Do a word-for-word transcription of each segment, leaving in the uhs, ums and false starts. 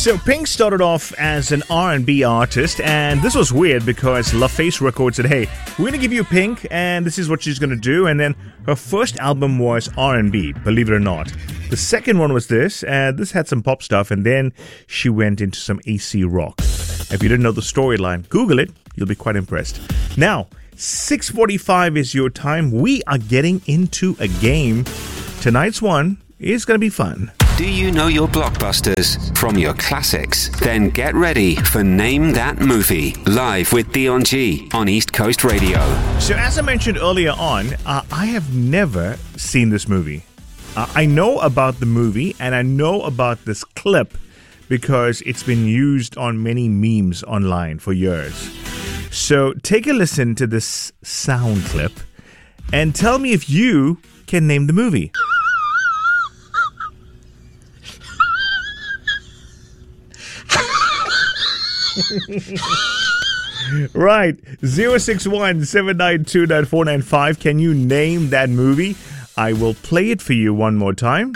So Pink started off as an R and B artist, and this was weird because LaFace Records said, hey, we're going to give you Pink, and this is what she's going to do. And then her first album was R and B, believe it or not. The second one was this, and this had some pop stuff, and then she went into some A C rock. If you didn't know the storyline, Google it. You'll be quite impressed. Now, six forty-five is your time. We are getting into a game. Tonight's one is going to be fun. Do you know your blockbusters from your classics? Then get ready for Name That Movie, live with Dion G on East Coast Radio. So as I mentioned earlier on, uh, I have never seen this movie. Uh, I know about the movie and I know about this clip because it's been used on many memes online for years. So take a listen to this sound clip and tell me if you can name the movie. Right, zero six one, seven nine two, nine four nine five. Can you name that movie? I will play it for you one more time.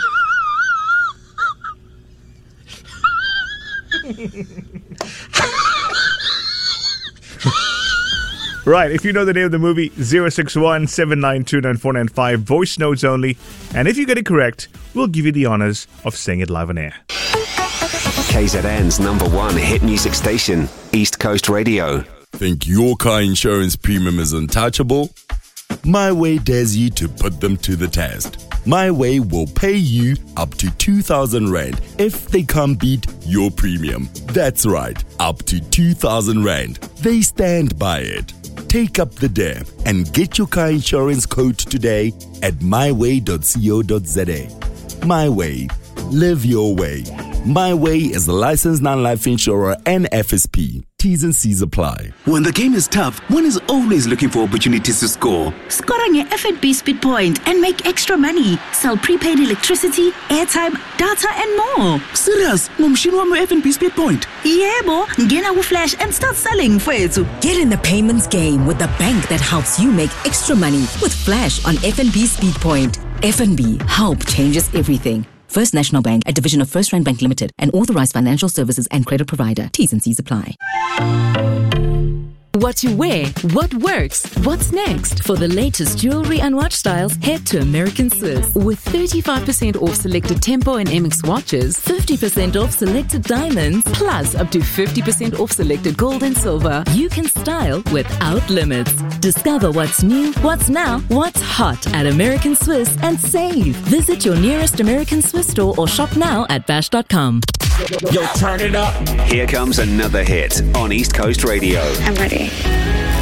Right, if you know the name of the movie, zero six one, seven nine two, nine four nine five, voice notes only. And if you get it correct, we'll give you the honors of saying it live on air. K Z N's number one hit music station, East Coast Radio. Think your car insurance premium is untouchable? My Way dares you to put them to the test. My Way will pay you up to two thousand rand if they can't beat your premium. That's right, up to two thousand rand. They stand by it. Take up the dare and get your car insurance quote today at my way dot co dot za. My Way. Live your way. My Way is a licensed non-life insurer and F S P. T's and C's apply. When the game is tough, one is always looking for opportunities to score. Score on your F N B Speed Point and make extra money. Sell prepaid electricity, airtime, data and more. Serious? Ngumshini wami F N B Speed Point. Yebo, ngena kuFlash and start selling mfethu. Get in the payments game with the bank that helps you make extra money with Flash on F N B Speed Point. F N B, help changes everything. First National Bank, a division of First Rand Bank Limited, an authorized financial services and credit provider. T's and C's apply. What to wear, what works, what's next? For the latest jewelry and watch styles, head to American Swiss. With thirty-five percent off selected Tempo and M X watches, fifty percent off selected diamonds, plus up to fifty percent off selected gold and silver. You can style without limits. Discover what's new, what's now, what's hot at American Swiss and save. Visit your nearest American Swiss store or shop now at bash dot com. Yo, turn it up. Here comes another hit on East Coast Radio. I'm ready.